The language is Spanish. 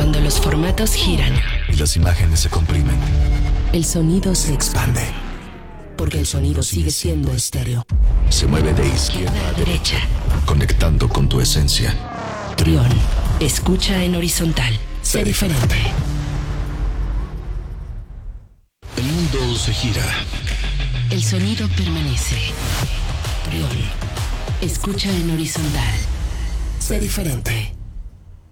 Cuando los formatos giran y las imágenes se comprimen, el sonido se expande. Porque el sonido sigue siendo estéreo. Se mueve de izquierda a derecha, conectando con tu esencia. Trión, escucha en horizontal. Sé diferente. El mundo se gira. El sonido permanece. Trión, escucha en horizontal. Sé diferente.